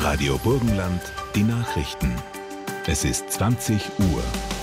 Radio Burgenland, die Nachrichten. Es ist 20 Uhr.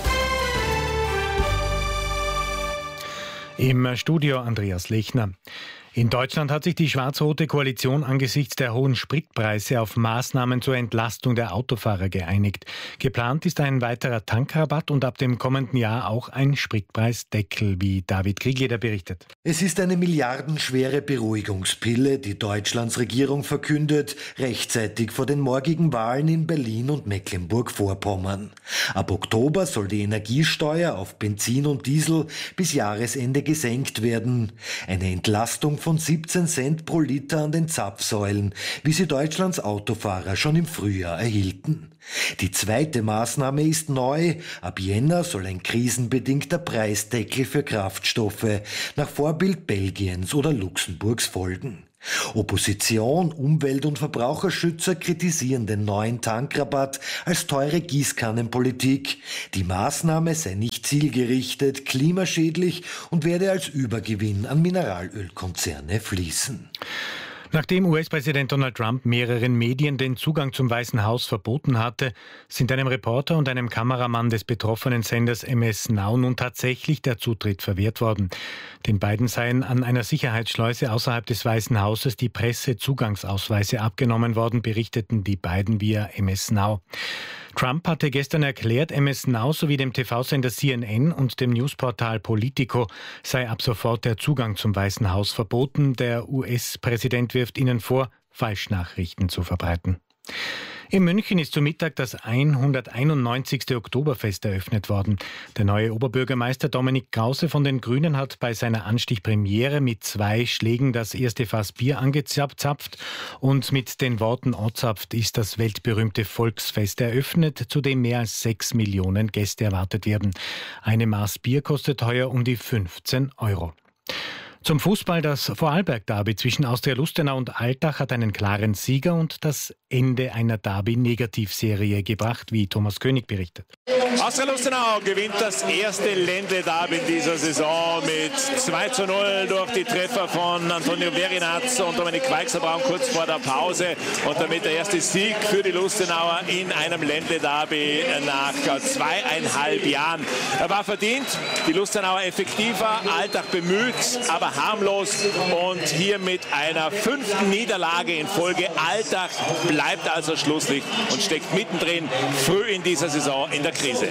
Im Studio Andreas Lechner. In Deutschland hat sich die schwarz-rote Koalition angesichts der hohen Spritpreise auf Maßnahmen zur Entlastung der Autofahrer geeinigt. Geplant ist ein weiterer Tankrabatt und ab dem kommenden Jahr auch ein Spritpreisdeckel, wie David Kriegleder berichtet. Es ist eine milliardenschwere Beruhigungspille, die Deutschlands Regierung verkündet, rechtzeitig vor den morgigen Wahlen in Berlin und Mecklenburg-Vorpommern. Ab Oktober soll die Energiesteuer auf Benzin und Diesel bis Jahresende gesenkt werden. Eine Entlastung von 17 Cent pro Liter an den Zapfsäulen, wie sie Deutschlands Autofahrer schon im Frühjahr erhielten. Die zweite Maßnahme ist neu. Ab Jänner soll ein krisenbedingter Preisdeckel für Kraftstoffe nach Vorbild Belgiens oder Luxemburgs folgen. Opposition, Umwelt- und Verbraucherschützer kritisieren den neuen Tankrabatt als teure Gießkannenpolitik. Die Maßnahme sei nicht zielgerichtet, klimaschädlich und werde als Übergewinn an Mineralölkonzerne fließen. Nachdem US-Präsident Donald Trump mehreren Medien den Zugang zum Weißen Haus verboten hatte, sind einem Reporter und einem Kameramann des betroffenen Senders MS Now nun tatsächlich der Zutritt verwehrt worden. Den beiden seien an einer Sicherheitsschleuse außerhalb des Weißen Hauses die Pressezugangsausweise abgenommen worden, berichteten die beiden via MS Now. Trump hatte gestern erklärt, MS Now sowie dem TV-Sender CNN und dem Newsportal Politico sei ab sofort der Zugang zum Weißen Haus verboten. Der US-Präsident wirft ihnen vor, Falschnachrichten zu verbreiten. In München ist zu Mittag das 191. Oktoberfest eröffnet worden. Der neue Oberbürgermeister Dominik Krause von den Grünen hat bei seiner Anstichpremiere mit 2 Schlägen das erste Fass Bier angezapft und mit den Worten "Ozapft" ist das weltberühmte Volksfest eröffnet, zu dem mehr als 6 Millionen Gäste erwartet werden. Eine Maß Bier kostet heuer um die 15 €. Zum Fußball: Das Vorarlberg-Derby zwischen Austria Lustenau und Altach hat einen klaren Sieger und das Ende einer Derby-Negativserie gebracht, wie Thomas König berichtet. Austria Lustenau gewinnt das erste Ländle-Derby in dieser Saison mit 2:0 durch die Treffer von Antonio Verinaz und Dominik Queixerbraun kurz vor der Pause und damit der erste Sieg für die Lustenauer in einem Ländle-Derby nach 2,5 Jahren. Er war verdient, die Lustenauer effektiver, Altach bemüht, aber harmlos und hier mit einer 5. Niederlage in Folge. Altach bleibt also Schlusslicht und steckt mittendrin früh in dieser Saison in der Krise.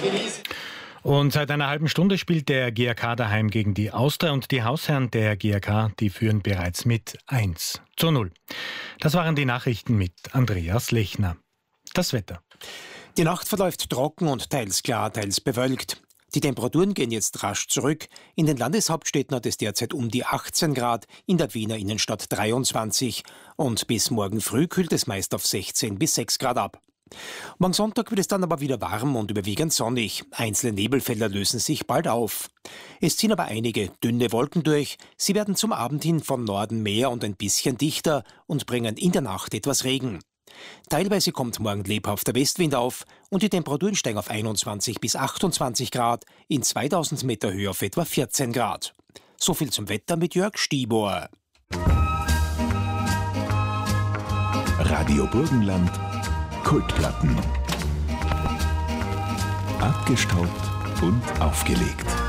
Und seit einer halben Stunde spielt der GAK daheim gegen die Austria und die Hausherren der GAK, die führen bereits mit 1:0. Das waren die Nachrichten mit Andreas Lechner. Das Wetter. Die Nacht verläuft trocken und teils klar, teils bewölkt. Die Temperaturen gehen jetzt rasch zurück. In den Landeshauptstädten hat es derzeit um die 18 Grad, in der Wiener Innenstadt 23. Und bis morgen früh kühlt es meist auf 16 bis 6 Grad ab. Morgen Sonntag wird es dann aber wieder warm und überwiegend sonnig. Einzelne Nebelfelder lösen sich bald auf. Es ziehen aber einige dünne Wolken durch. Sie werden zum Abend hin vom Norden mehr und ein bisschen dichter und bringen in der Nacht etwas Regen. Teilweise kommt morgen lebhafter Westwind auf und die Temperaturen steigen auf 21 bis 28 Grad, in 2000 Meter Höhe auf etwa 14 Grad. So viel zum Wetter mit Jörg Stieber. Radio Burgenland, Kultplatten. Abgestaubt und aufgelegt.